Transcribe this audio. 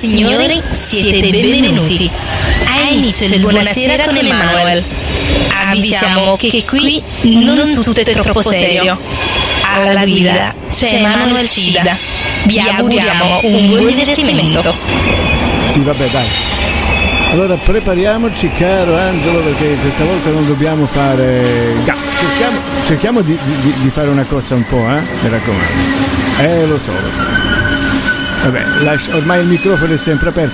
signori, siete benvenuti. Ha inizio il Buonasera con Emanuel. Avvisiamo che qui non tutto è troppo serio. Alla guida c'è Emanuel Scida. Vi auguriamo un buon divertimento. Sì, vabbè, dai. Allora prepariamoci, caro Angelo, perché questa volta non dobbiamo fare... Cerchiamo di fare una cosa un po', mi raccomando. Lo so. Vabbè, ormai il microfono è sempre aperto.